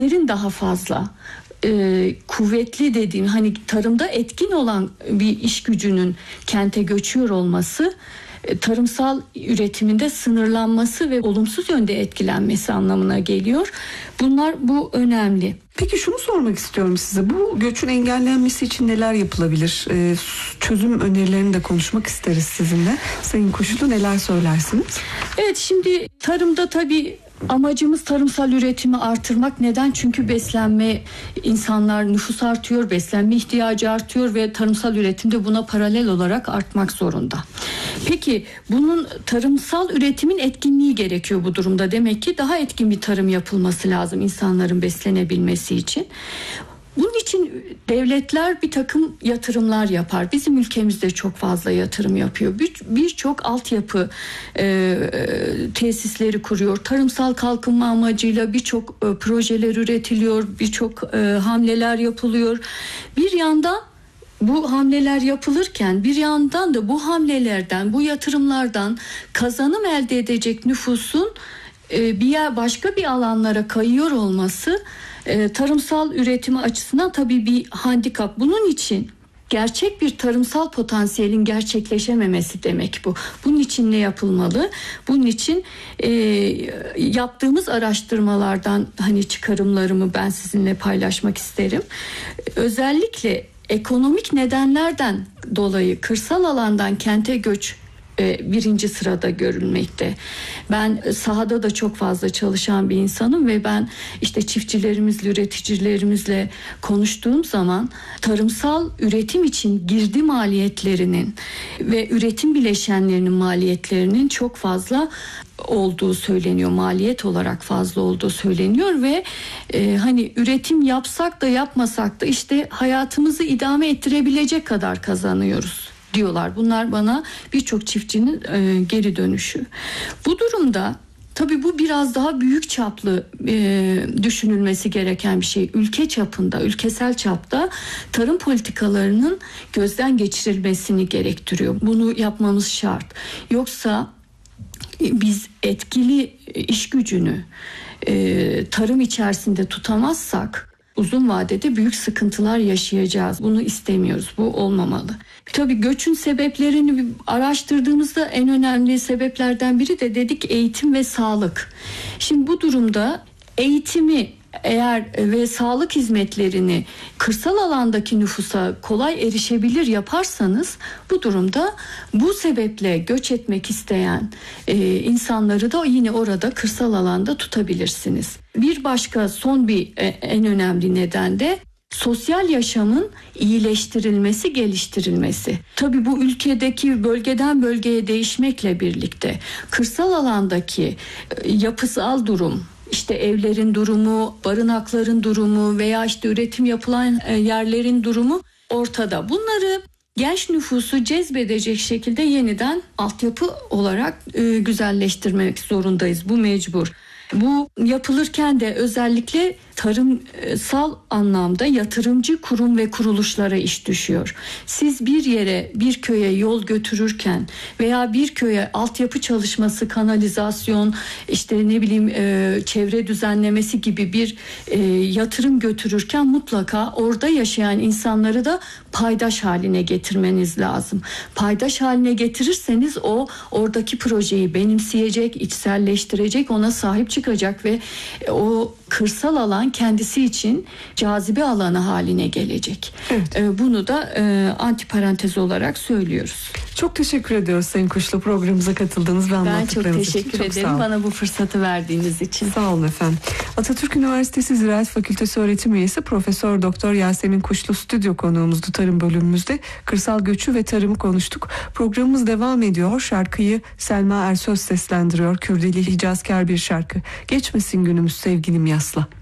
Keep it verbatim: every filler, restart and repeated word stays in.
daha fazla e, kuvvetli dediğim, hani tarımda etkin olan bir iş gücünün kente göçüyor olması, e, tarımsal üretiminde sınırlanması ve olumsuz yönde etkilenmesi anlamına geliyor. Bunlar bu önemli. Peki şunu sormak istiyorum size. Bu göçün engellenmesi için neler yapılabilir? Ee, çözüm önerilerini de konuşmak isteriz sizinle. Sayın Kuşlu, neler söylersiniz? Evet, şimdi tarımda tabii amacımız tarımsal üretimi artırmak. Neden? Çünkü beslenme, insanlar, nüfus artıyor, beslenme ihtiyacı artıyor ve tarımsal üretim de buna paralel olarak artmak zorunda. Peki bunun, tarımsal üretimin etkinliği gerekiyor bu durumda. Demek ki daha etkin bir tarım yapılması lazım insanların beslenebilmesi için. Bunun için devletler bir takım yatırımlar yapar. Bizim ülkemizde çok fazla yatırım yapıyor. Bir, birçok altyapı e, tesisleri kuruyor. Tarımsal kalkınma amacıyla birçok e, projeler üretiliyor. Birçok e, hamleler yapılıyor. Bir yandan bu hamleler yapılırken bir yandan da bu hamlelerden, bu yatırımlardan kazanım elde edecek nüfusun e, bir yer, başka bir alanlara kayıyor olması e, tarımsal üretimi açısından tabii bir handikap. Bunun için gerçek bir tarımsal potansiyelin gerçekleşememesi demek bu. Bunun için ne yapılmalı? Bunun için e, yaptığımız araştırmalardan hani çıkarımlarımı ben sizinle paylaşmak isterim. Özellikle ekonomik nedenlerden dolayı kırsal alandan kente göç birinci sırada görülmekte. Ben sahada da çok fazla çalışan bir insanım ve ben işte çiftçilerimizle, üreticilerimizle konuştuğum zaman tarımsal üretim için girdi maliyetlerinin ve üretim bileşenlerinin maliyetlerinin çok fazla olduğu söyleniyor. Maliyet olarak fazla olduğu söyleniyor ve e, hani üretim yapsak da yapmasak da işte hayatımızı idame ettirebilecek kadar kazanıyoruz diyorlar. Bunlar bana birçok çiftçinin e, geri dönüşü. Bu durumda tabii bu biraz daha büyük çaplı e, düşünülmesi gereken bir şey. Ülke çapında, ülkesel çapta tarım politikalarının gözden geçirilmesini gerektiriyor. Bunu yapmamız şart. Yoksa biz etkili iş gücünü e, tarım içerisinde tutamazsak uzun vadede büyük sıkıntılar yaşayacağız. Bunu istemiyoruz. Bu olmamalı. Tabii göçün sebeplerini araştırdığımızda en önemli sebeplerden biri de dedik eğitim ve sağlık. Şimdi bu durumda eğitimi eğer ve sağlık hizmetlerini kırsal alandaki nüfusa kolay erişebilir yaparsanız bu durumda bu sebeple göç etmek isteyen e, insanları da yine orada kırsal alanda tutabilirsiniz. Bir başka son bir e, en önemli neden de sosyal yaşamın iyileştirilmesi, geliştirilmesi. Tabii bu ülkedeki bölgeden bölgeye değişmekle birlikte kırsal alandaki e, yapısal durum, İşte evlerin durumu, barınakların durumu veya işte üretim yapılan yerlerin durumu ortada. Bunları genç nüfusu cezbedecek şekilde yeniden altyapı olarak e, güzelleştirmek zorundayız. Bu mecbur. Bu yapılırken de özellikle tarımsal anlamda yatırımcı kurum ve kuruluşlara iş düşüyor. Siz bir yere, bir köye yol götürürken veya bir köye altyapı çalışması, kanalizasyon, işte ne bileyim e, çevre düzenlemesi gibi bir e, yatırım götürürken mutlaka orada yaşayan insanları da paydaş haline getirmeniz lazım. Paydaş haline getirirseniz o oradaki projeyi benimseyecek, içselleştirecek, ona sahip çıkacak ve o kırsal alan kendisi için cazibe alanı haline gelecek. Evet. Ee, bunu da e, antiparantez olarak söylüyoruz. Çok teşekkür ediyoruz Sayın Kuşlu, programımıza katıldığınız ve anlattıklarınız için. Ben çok teşekkür için. ederim bana bu fırsatı verdiğiniz için. Sağ olun efendim. Atatürk Üniversitesi Ziraat Fakültesi öğretim üyesi Profesör Doktor Yasemin Kuşlu stüdyo konuğumuzdu tarım bölümümüzde. Kırsal göçü ve tarımı konuştuk. Programımız devam ediyor. Şarkıyı Selma Ersöz seslendiriyor. Kürdili Hicazkar bir şarkı. Geçmesin günümüz sevgilim yasla.